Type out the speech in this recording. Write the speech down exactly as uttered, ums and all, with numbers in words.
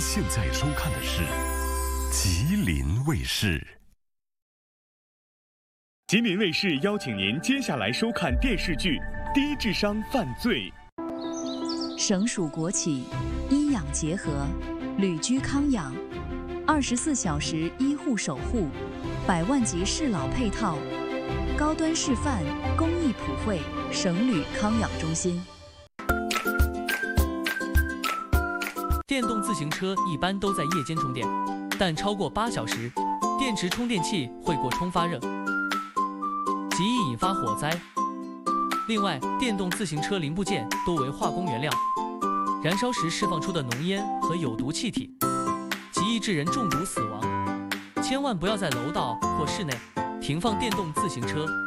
现在收看的是吉林卫视。 吉林卫视邀请您接下来收看电视剧《低智商犯罪》。 省属国企，医养结合，旅居康养，二十四小时医护守护，百万级适老配套，高端示范，公益普惠，省旅康养中心。 电动自行车一般都在夜间充电，但超过八小时，电池充电器会过充发热，极易引发火灾。另外，电动自行车零部件多为化工原料，燃烧时释放出的浓烟和有毒气体，极易致人中毒死亡。千万不要在楼道或室内停放电动自行车。